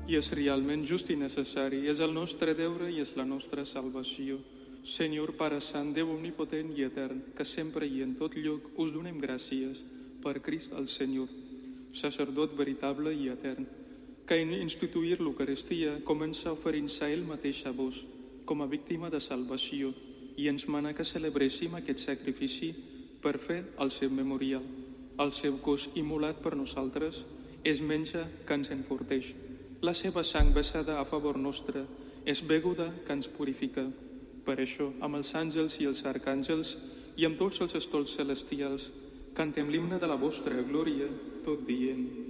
i és realment just i necessari, és el nostre deure i és la nostra salvació. Senyor, Pare Sant, Déu omnipotent i etern, que sempre i en tot lloc us donem gràcies per Crist el Senyor, sacerdot veritable i etern, que en instituir l'Eucaristia comença oferint-se a ell mateix a vos, com a víctima de salvació, i ens mana que celebréssim aquest sacrifici per fer el seu memorial. El seu cos immolat per nosaltres és menja que ens enforteix. La seva sang vessada a favor nostre és beguda que ens purifica. Per això, amb els àngels i els arcàngels i amb tots els estols celestials, cantem l'himne de la vostra glòria, tot dient: